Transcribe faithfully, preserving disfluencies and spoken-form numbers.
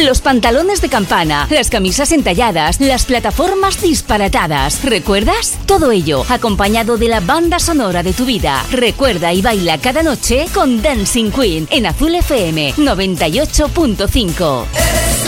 los pantalones de campana, las camisas entalladas, las plataformas disparatadas. ¿Recuerdas? Todo ello acompañado de la banda sonora de tu vida. Recuerda y baila cada noche con Dancing Queen en Azul F M noventa y ocho punto cinco. Eres